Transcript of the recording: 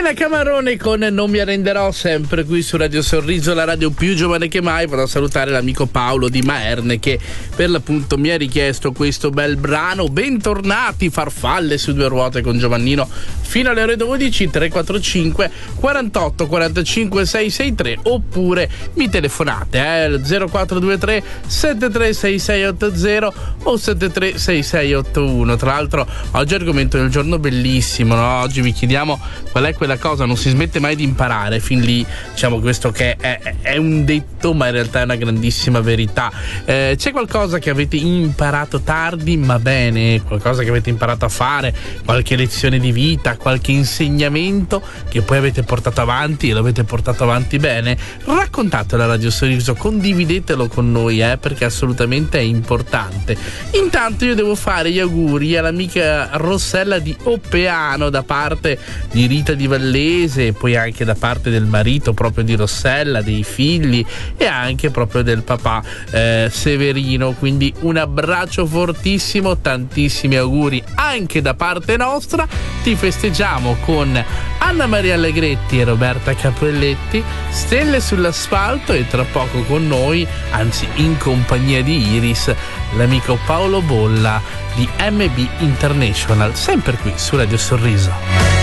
Elena Camarone con Non mi arrenderò, sempre qui su Radio Sorriso, la radio più giovane che mai. Vado a salutare l'amico Paolo di Maerne che per l'appunto mi ha richiesto questo bel brano. Bentornati, Farfalle su due ruote con Giovannino fino alle ore 12, 345 48 45 663, oppure mi telefonate 0423 736680 o 736681. Tra l'altro oggi è argomento del giorno bellissimo, no? Oggi vi chiediamo qual è quella cosa, non si smette mai di imparare, fin lì diciamo questo che è un detto ma in realtà è una grandissima verità. C'è qualcosa che avete imparato tardi ma bene, qualcosa che avete imparato a fare, qualche lezione di vita, qualche insegnamento che poi avete portato avanti e lo avete portato avanti bene? Raccontatelo a Radio Sorriso, condividetelo con noi, perché assolutamente è importante. Intanto io devo fare gli auguri all'amica Rossella di Oppeano da parte di Rita di Vallese, e poi anche da parte del marito proprio di Rossella, dei figli e anche proprio del papà Severino. Quindi un abbraccio fortissimo, tantissimi auguri anche da parte nostra. Ti festeggiamo con Anna Maria Allegretti e Roberta Cappelletti, Stelle sull'asfalto, e tra poco con noi, anzi in compagnia di Iris, l'amico Paolo Bolla di MB International, sempre qui su Radio Sorriso.